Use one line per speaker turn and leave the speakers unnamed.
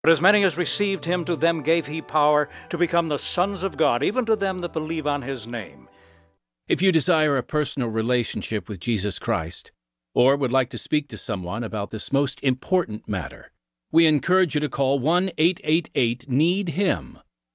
But as many as received him, to them gave he power to become the sons of God, even to them that believe on his name.
If you desire a personal relationship with Jesus Christ, or would like to speak to someone about this most important matter, we encourage you to call 1-888-NEED-HIM